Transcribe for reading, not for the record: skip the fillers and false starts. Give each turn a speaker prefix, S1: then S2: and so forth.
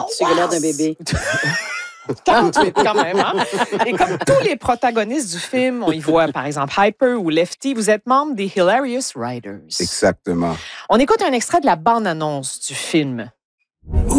S1: Tu as l'air d'un bébé.
S2: 48 quand même, hein? Et comme tous les protagonistes du film, on y voit par exemple Hyper ou Lefty, vous êtes membre des Hilarious Riders.
S3: Exactement.
S2: On écoute un extrait de la bande-annonce du film.